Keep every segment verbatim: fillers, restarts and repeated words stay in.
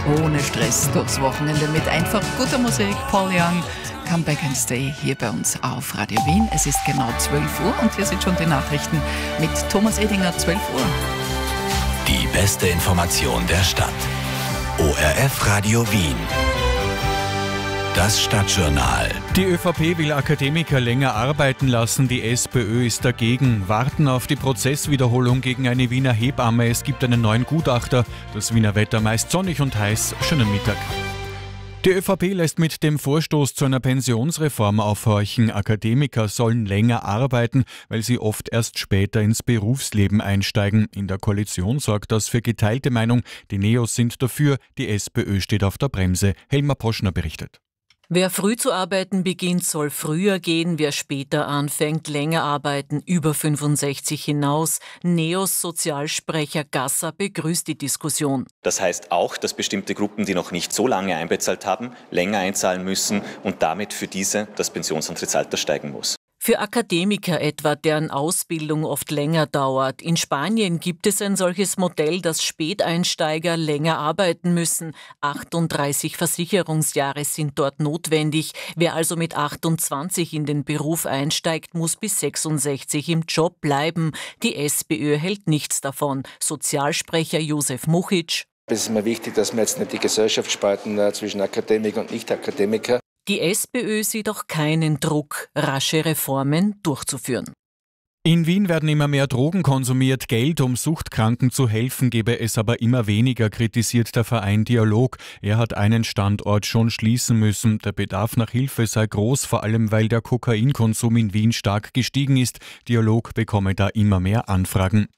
ohne Stress durchs Wochenende mit einfach guter Musik. Paul Young, Come Back and Stay hier bei uns auf Radio Wien. Es ist genau zwölf Uhr und hier sind schon die Nachrichten mit Thomas Edinger, zwölf Uhr. Die beste Information der Stadt. O R F Radio Wien. Das Stadtjournal. Die ÖVP will Akademiker länger arbeiten lassen, die SPÖ ist dagegen. Warten auf die Prozesswiederholung gegen eine Wiener Hebamme. Es gibt einen neuen Gutachter. Das Wiener Wetter meist sonnig und heiß. Schönen Mittag. Die ÖVP lässt mit dem Vorstoß zu einer Pensionsreform aufhorchen. Akademiker sollen länger arbeiten, weil sie oft erst später ins Berufsleben einsteigen. In der Koalition sorgt das für geteilte Meinung. Die Neos sind dafür, die SPÖ steht auf der Bremse. Helma Poschner berichtet. Wer früh zu arbeiten beginnt, soll früher gehen. Wer später anfängt, länger arbeiten, über fünfundsechzig hinaus. Neos Sozialsprecher Gasser begrüßt die Diskussion. Das heißt auch, dass bestimmte Gruppen, die noch nicht so lange einbezahlt haben, länger einzahlen müssen und damit für diese das Pensionsantrittsalter steigen muss. Für Akademiker etwa, deren Ausbildung oft länger dauert. In Spanien gibt es ein solches Modell, dass Späteinsteiger länger arbeiten müssen. achtunddreißig Versicherungsjahre sind dort notwendig. Wer also mit achtundzwanzig in den Beruf einsteigt, muss bis sechsundsechzig im Job bleiben. Die SPÖ hält nichts davon. Sozialsprecher Josef Muchic. Es ist mir wichtig, dass wir jetzt nicht die Gesellschaft spalten äh, zwischen Akademiker und Nicht-Akademiker. Die SPÖ sieht auch keinen Druck, rasche Reformen durchzuführen. In Wien werden immer mehr Drogen konsumiert. Geld, um Suchtkranken zu helfen, gebe es aber immer weniger, kritisiert der Verein Dialog. Er hat einen Standort schon schließen müssen. Der Bedarf nach Hilfe sei groß, vor allem weil der Kokainkonsum in Wien stark gestiegen ist. Dialog bekomme da immer mehr Anfragen.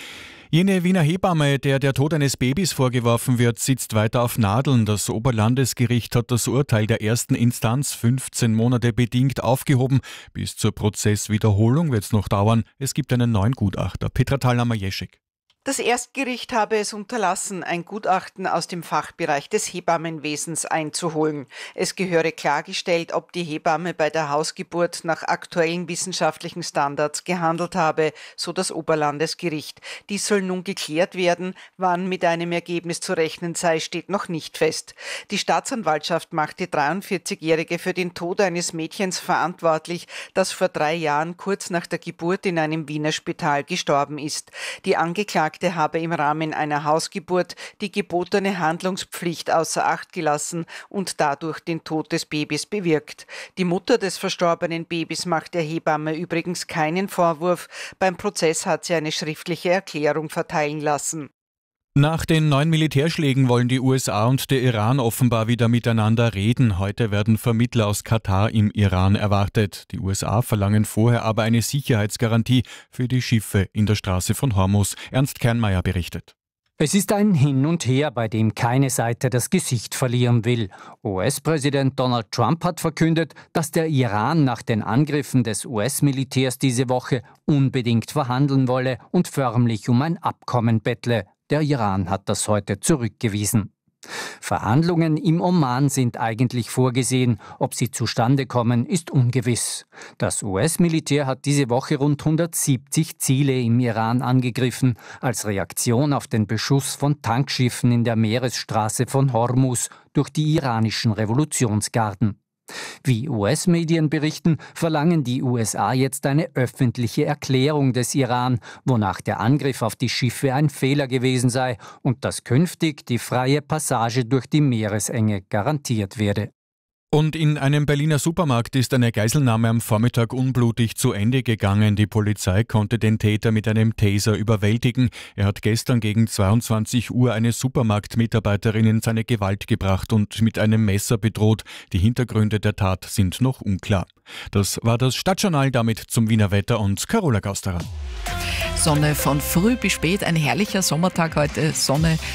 Jene Wiener Hebamme, der der Tod eines Babys vorgeworfen wird, sitzt weiter auf Nadeln. Das Oberlandesgericht hat das Urteil der ersten Instanz fünfzehn Monate bedingt aufgehoben. Bis zur Prozesswiederholung wird es noch dauern. Es gibt einen neuen Gutachter. Petra Thalhammer-Jeschek. Das Erstgericht habe es unterlassen, ein Gutachten aus dem Fachbereich des Hebammenwesens einzuholen. Es gehöre klargestellt, ob die Hebamme bei der Hausgeburt nach aktuellen wissenschaftlichen Standards gehandelt habe, so das Oberlandesgericht. Dies soll nun geklärt werden. Wann mit einem Ergebnis zu rechnen sei, steht noch nicht fest. Die Staatsanwaltschaft macht die dreiundvierzigjährige für den Tod eines Mädchens verantwortlich, das vor drei Jahren kurz nach der Geburt in einem Wiener Spital gestorben ist. Die Angeklagte habe im Rahmen einer Hausgeburt die gebotene Handlungspflicht außer Acht gelassen und dadurch den Tod des Babys bewirkt. Die Mutter des verstorbenen Babys macht der Hebamme übrigens keinen Vorwurf. Beim Prozess hat sie eine schriftliche Erklärung verteilen lassen. Nach den neuen Militärschlägen wollen die U S A und der Iran offenbar wieder miteinander reden. Heute werden Vermittler aus Katar im Iran erwartet. Die U S A verlangen vorher aber eine Sicherheitsgarantie für die Schiffe in der Straße von Hormuz. Ernst Kernmeier berichtet. Es ist ein Hin und Her, bei dem keine Seite das Gesicht verlieren will. U S-Präsident Donald Trump hat verkündet, dass der Iran nach den Angriffen des U S-Militärs diese Woche unbedingt verhandeln wolle und förmlich um ein Abkommen bettle. Der Iran hat das heute zurückgewiesen. Verhandlungen im Oman sind eigentlich vorgesehen. Ob sie zustande kommen, ist ungewiss. Das U S-Militär hat diese Woche rund hundertsiebzig Ziele im Iran angegriffen, als Reaktion auf den Beschuss von Tankschiffen in der Meeresstraße von Hormuz durch die iranischen Revolutionsgarden. Wie U S-Medien berichten, verlangen die U S A jetzt eine öffentliche Erklärung des Iran, wonach der Angriff auf die Schiffe ein Fehler gewesen sei und dass künftig die freie Passage durch die Meeresenge garantiert werde. Und in einem Berliner Supermarkt ist eine Geiselnahme am Vormittag unblutig zu Ende gegangen. Die Polizei konnte den Täter mit einem Taser überwältigen. Er hat gestern gegen zweiundzwanzig Uhr eine Supermarktmitarbeiterin in seine Gewalt gebracht und mit einem Messer bedroht. Die Hintergründe der Tat sind noch unklar. Das war das Stadtjournal, damit zum Wiener Wetter und Carola Gausterer. Sonne von früh bis spät, ein herrlicher Sommertag heute. Sonne